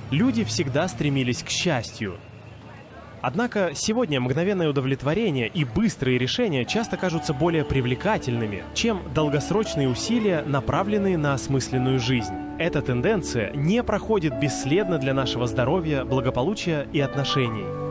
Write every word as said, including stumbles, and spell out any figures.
Люди всегда стремились к счастью. Однако сегодня мгновенное удовлетворение и быстрые решения часто кажутся более привлекательными, чем долгосрочные усилия, направленные на осмысленную жизнь. Эта тенденция не проходит бесследно для нашего здоровья, благополучия и отношений.